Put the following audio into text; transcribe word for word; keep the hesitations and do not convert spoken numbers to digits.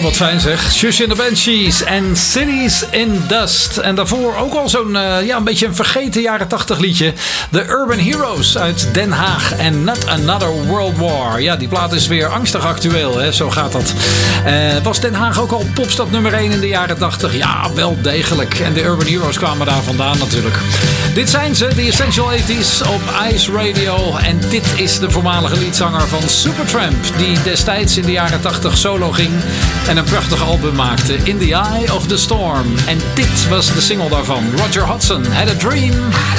wat fijn zeg. Shush in the Banshees en Cities in Dust. En daarvoor ook al zo'n, uh, ja, een beetje een vergeten jaren tachtig liedje. The Urban Heroes uit Den Haag en Not Another World War. Ja, die plaat is weer angstig actueel, hè? Zo gaat dat. Uh, was Den Haag ook al popstad nummer één in de jaren tachtig? Ja, wel degelijk. En de Urban Heroes kwamen daar vandaan natuurlijk. Dit zijn ze, de Essential tachtigs op Ice Radio. En dit is de voormalige liedzanger van Supertramp, die destijds in de jaren tachtig solo ging en een prachtig album maakte, In the Eye of the Storm. En dit was de single daarvan. Roger Hodgson, Had a Dream.